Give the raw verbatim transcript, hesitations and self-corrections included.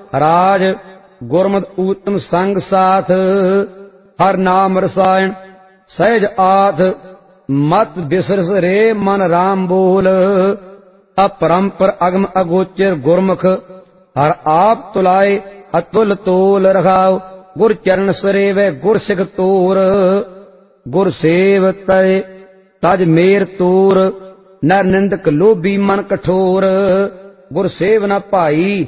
राज गुरमत ऊतम संग साथ। हर नाम रसायन सहज आथ, मत बिसरस रे मन राम बोल। अपरंपर अगम अगोचर गुरमुख, हर आप तुलाए अतुल तोल रखाओ। गुर चरण सरेवै गुर सिख तोर, गुर सेव तय तज मेर तोर। नर निंदक लोभी मन कठोर, गुर सेव न भाई